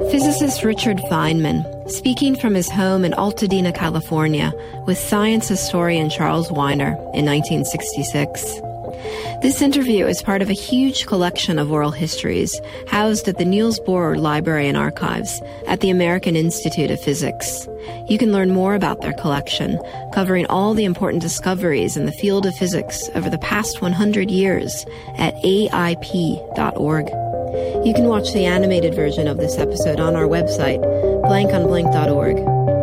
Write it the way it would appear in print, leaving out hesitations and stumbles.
Physicist Richard Feynman, speaking from his home in Altadena, California, with science historian Charles Winer in 1966. This interview is part of a huge collection of oral histories housed at the Niels Bohr Library and Archives at the American Institute of Physics. You can learn more about their collection, covering all the important discoveries in the field of physics over the past 100 years at aip.org. You can watch the animated version of this episode on our website, blankonblink.org.